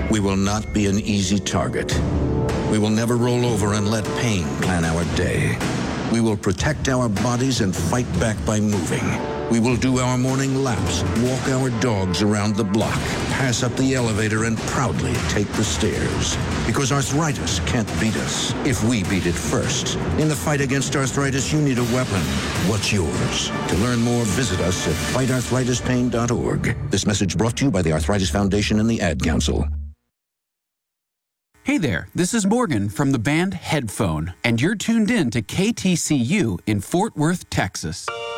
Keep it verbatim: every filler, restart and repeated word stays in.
We will not be an easy target. We will never roll over and let pain plan our day. We will protect our bodies and fight back by moving. We will do our morning laps, walk our dogs around the block, pass up the elevator, and proudly take the stairs. Because arthritis can't beat us if we beat it first. In the fight against arthritis, you need a weapon. What's yours? To learn more, visit us at fight arthritis pain dot org. This message brought to you by the Arthritis Foundation and the Ad Council. Hey there, this is Morgan from the band Headphone, and you're tuned in to K T C U in Fort Worth, Texas.